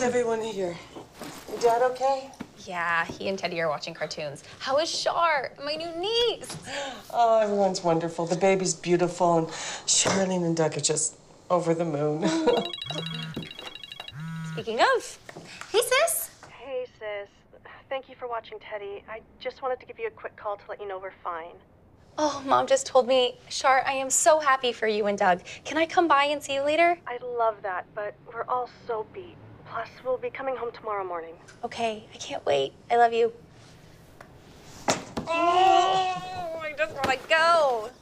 How's everyone here? Your dad okay? Yeah, he and Teddy are watching cartoons. How is Shar, my new niece? Oh, everyone's wonderful. The baby's beautiful, and Charlene and Doug are just over the moon. Speaking of, hey, sis. Hey, sis. Thank you for watching Teddy. I just wanted to give you a quick call to let you know we're fine. Oh, Mom just told me, Shar, I am so happy for you and Doug. Can I come by and see you later? I'd love that, but we're all so beat. Plus, we'll be coming home tomorrow morning. Okay, I can't wait. I love you. Oh, I just want to go.